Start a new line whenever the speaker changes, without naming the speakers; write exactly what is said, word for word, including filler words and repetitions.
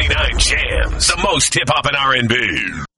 ninety-nine Jams, the most hip hop and R and B.